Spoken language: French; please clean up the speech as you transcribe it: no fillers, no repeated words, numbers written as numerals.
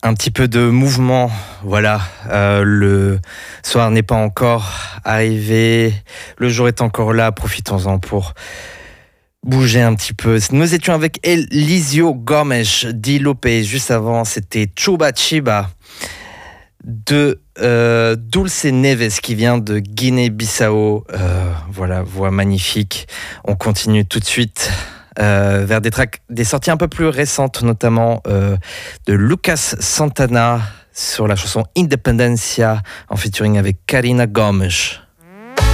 Un petit peu de mouvement, voilà. Le soir n'est pas encore arrivé, le jour est encore là, profitons-en pour bouger un petit peu. Nous étions avec Elisio Gomes, Di Lopez. Juste avant, c'était Chuba Chiba de Dulce Neves qui vient de Guinée-Bissau. Voilà, voix magnifique. On continue tout de suite vers des tracks, des sorties un peu plus récentes, notamment de Lucas Santana sur la chanson Independencia en featuring avec Karina Gomes.